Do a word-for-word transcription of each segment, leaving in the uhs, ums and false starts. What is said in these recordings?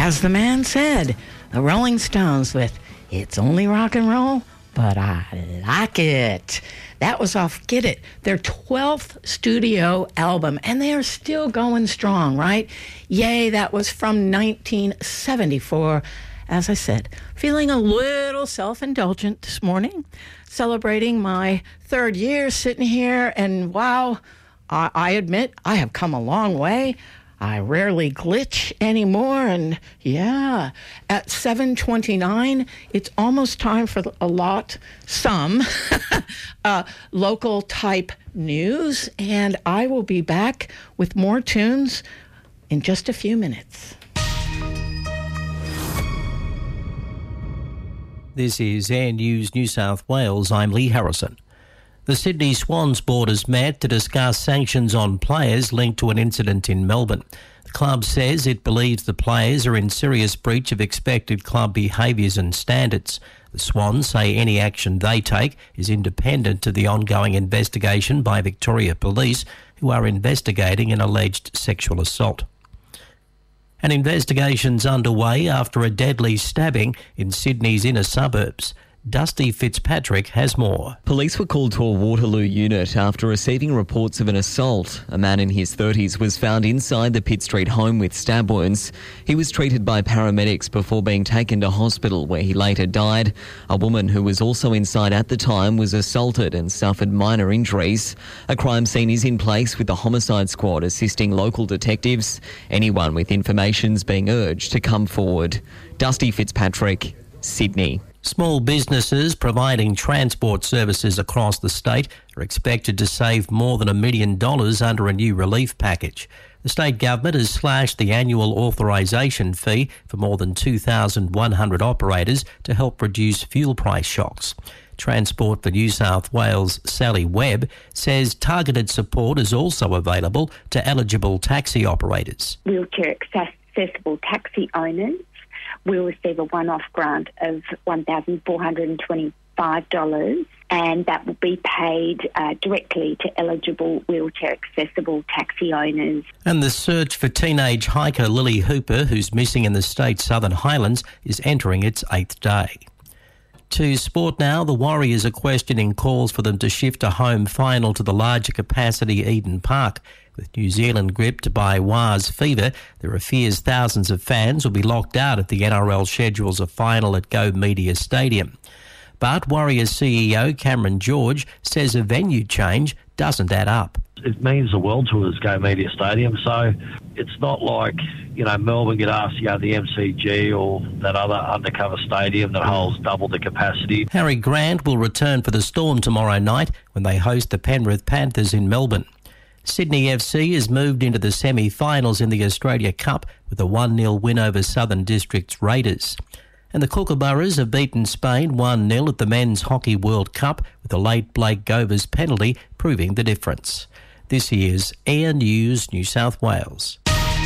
as the man said, the Rolling Stones with It's Only Rock and Roll, but I like it. That was off Get It, their twelfth studio album, and they are still going strong, right? Yay, that was from nineteen seventy-four. As I said, feeling a little self-indulgent this morning, celebrating my third year sitting here, and wow, I, I admit I have come a long way. I rarely glitch anymore, and yeah, at seven twenty-nine, it's almost time for a lot, some, uh, local-type news, and I will be back with more tunes in just a few minutes. This is Air News New South Wales. I'm Lee Harrison. The Sydney Swans board has met to discuss sanctions on players linked to an incident in Melbourne. The club says it believes the players are in serious breach of expected club behaviours and standards. The Swans say any action they take is independent of the ongoing investigation by Victoria Police, who are investigating an alleged sexual assault. An investigation's underway after a deadly stabbing in Sydney's inner suburbs. Dusty Fitzpatrick has more. Police were called to a Waterloo unit after receiving reports of an assault. A man in his thirties was found inside the Pitt Street home with stab wounds. He was treated by paramedics before being taken to hospital, where he later died. A woman who was also inside at the time was assaulted and suffered minor injuries. A crime scene is in place with the homicide squad assisting local detectives. Anyone with information's being urged to come forward. Dusty Fitzpatrick, Sydney. Small businesses providing transport services across the state are expected to save more than a million dollars under a new relief package. The state government has slashed the annual authorisation fee for more than two thousand one hundred operators to help reduce fuel price shocks. Transport for New South Wales' Sally Webb says targeted support is also available to eligible taxi operators. Wheelchair accessible taxi owners will receive a one-off grant of one thousand four hundred twenty-five dollars, and that will be paid uh, directly to eligible wheelchair-accessible taxi owners. And the search for teenage hiker Lily Hooper, who's missing in the state's Southern Highlands, is entering its eighth day. To sport now, the Warriors are questioning calls for them to shift a home final to the larger capacity Eden Park. With New Zealand gripped by Waz fever, there are fears thousands of fans will be locked out if the N R L schedules a final at Go Media Stadium. But Warriors C E O Cameron George says a venue change doesn't add up. It means the world to us, Go Media Stadium, so it's not like, you know, Melbourne get asked to go to the M C G or that other undercover stadium that holds double the capacity. Harry Grant will return for the Storm tomorrow night when they host the Penrith Panthers in Melbourne. Sydney F C has moved into the semi-finals in the Australia Cup with a one nil win over Southern District's Raiders. And the Kookaburras have beaten Spain one nil at the Men's Hockey World Cup with a late Blake Govers penalty proving the difference. This is Air News New South Wales.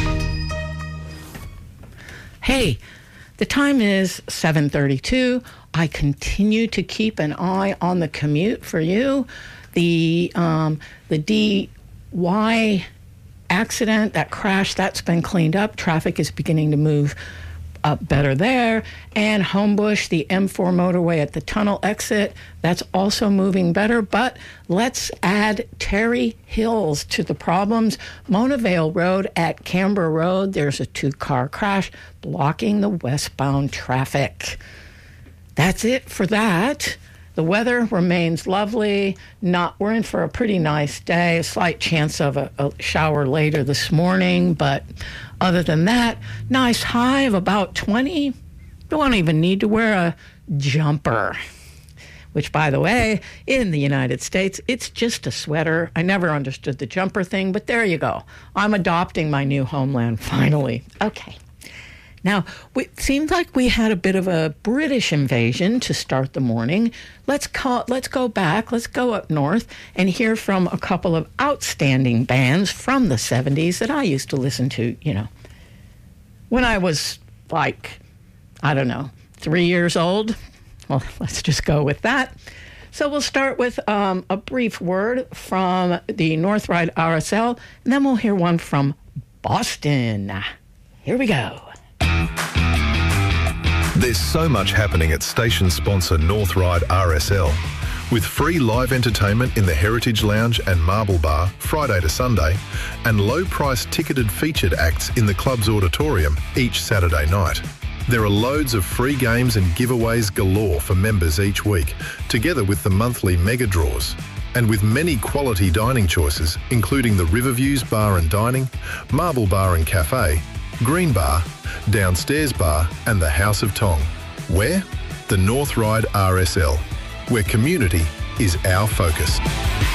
Hey, the time is seven thirty-two. I continue to keep an eye on the commute for you. The um, the D Y accident, that crash, that's been cleaned up. Traffic is beginning to move up better there. And Homebush, the M four motorway at the tunnel exit, that's also moving better. But let's add Terry Hills to the problems. Mona Vale Road at Canberra Road, there's a two-car crash blocking the westbound traffic. That's it for that. The weather remains lovely. Not, we're in for a pretty nice day. A slight chance of a, a shower later this morning, but other than that, nice high of about twenty. Don't even need to wear a jumper, which, by the way, in the United States, it's just a sweater. I never understood the jumper thing, but there you go. I'm adopting my new homeland finally. Okay. Now, it seemed like we had a bit of a British invasion to start the morning. Let's call, let's go back, let's go up north and hear from a couple of outstanding bands from the seventies that I used to listen to, you know, when I was like, I don't know, three years old. Well, let's just go with that. So we'll start with um, a brief word from the North Ryde R S L, and then we'll hear one from Boston. Here we go. There's so much happening at station sponsor North Ryde R S L. With free live entertainment in the Heritage Lounge and Marble Bar Friday to Sunday, and low-priced ticketed featured acts in the club's auditorium each Saturday night. There are loads of free games and giveaways galore for members each week, together with the monthly mega draws. And with many quality dining choices, including the Riverviews Bar and Dining, Marble Bar and Cafe, Green Bar, Downstairs Bar and the House of Tong. Where? The North Ryde R S L, where community is our focus.